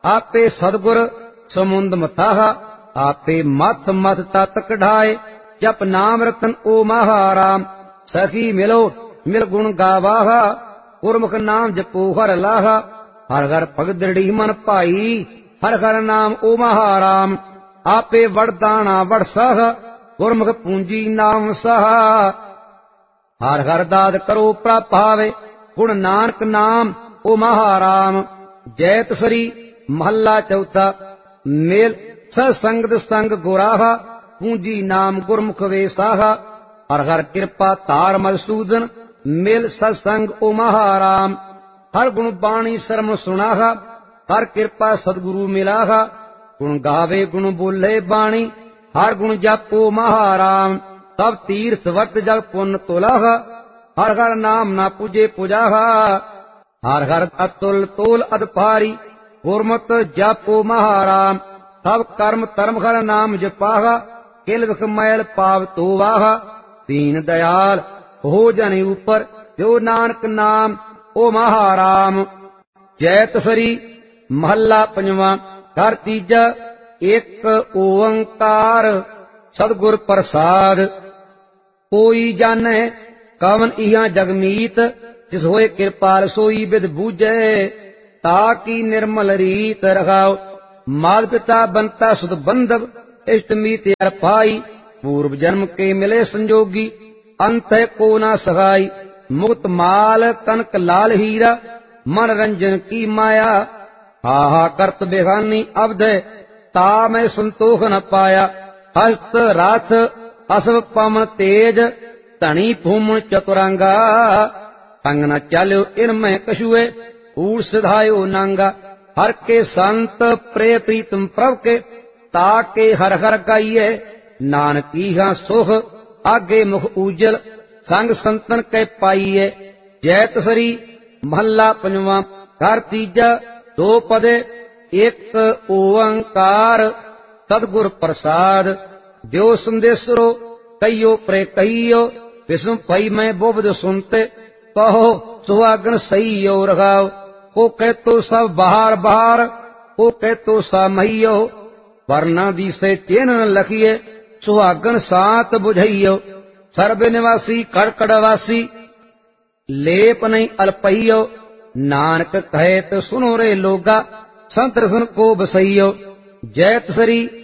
आपे सतगुर समुंद मथाहा, आपे मथ मथ तत कढ़ाए। जप नाम रतन ओ महाराम, सखी मिलो मिल गुण गावाहा। गुरमुख नाम जपो हर लाहा, हर हर भगत दृढ़ी मन भाई। हर हर नाम ओ महाराम, आपे वरदाना वड़ सह। गुरमुख पूंजी नाम सहा, हर हर दाद करो प्रभावे। गुण नानक नाम ओ महाराम। जैत सरी महला चौथा। मेल सत्संगत संग गुराहा, पूंजी नाम गुरमुख वेसाहा। हर हर कृपा तार मधुसूदन, मेल सत्संग ओ महाराम। हर गुण बाणी शर्म सुनाहा, हर कृपा सदगुरु मिलाहा। गुण गावे गुण बोले बाणी, हर गुण जापो महाराम। तब तीर्थ वर्त जग पुण्य तुलाहा, हर हर नाम ना पूजे पुजाहा। हर हर अतुल तोल अदपारी, गुरमत जापो महाराम। तब कर्म धर्म हर नाम जपाहा, किल विख मैल पाव तोवाहा। दीन दयाल हो जन ऊपर, जो नानक नाम ओ महाराम। जैत सरी महला पंजवा। घर तीजा। एक ओंकार सतगुर प्रसाद। कोई जाने कवन इहा जगमीत, जिस होए कृपाल सोई बिद बूझे। ताकि निर्मल रीत रखाओ, मात पिता बनता सुत बंधव। इष्ट मीत अर पाई, पूर्व जन्म के मिले संजोगी। अंत है को ना सहाई, मुक्त माल कनक लाल हीरा। मन रंजन की माया, हाहा करत बेगानी अब्द। ता मैं संतोष न पाया, हस्त राथ असव पवन तेज। धनी भूमन चतुरंगा, संग न चाल्यो इनमें कछुए। ऊर सिधायो नांगा, हर के संत प्रिय प्रीतम प्रभ के। ताके हर हर गाइए, नानक इहा सुख। आगे मुख उजल, संग संतन के पाइए। जैत सरी महला पंजवा। घर तीजा। दो पदे। एक ओंकार सतगुर प्रसाद। द्यो संदेशरो कहियो प्रे कहियो। विष्णु भई मैं बोबद सुनते, कहो सुहागन सही हो रखाओ। को कह तो सब बाहर बाहर, को कह तो सा महियो। वरना दिसे चिन्ह लखिए, सुहागन सात बुझइयो। सर्व निवासी कड़कड़वासी, लेप नहीं अल्पइयो। नानक कहे तो सुनो रे लोगा, संत रसन को बसइयो। जैत सरी